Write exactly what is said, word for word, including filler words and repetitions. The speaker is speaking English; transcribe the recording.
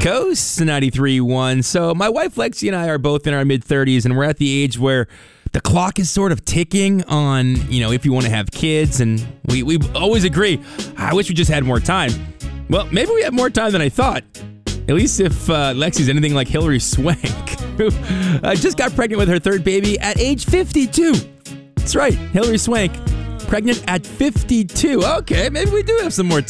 Coast, ninety-three point one. So my wife Lexi and I are both in our mid-thirties, and we're at the age where the clock is sort of ticking on, you know, if you want to have kids, and we, we always agree, I wish we just had more time. Well, maybe we have more time than I thought. At least if uh, Lexi's anything like Hilary Swank, who uh, just got pregnant with her third baby at age fifty-two. That's right, Hilary Swank, pregnant at fifty-two. Okay, maybe we do have some more time.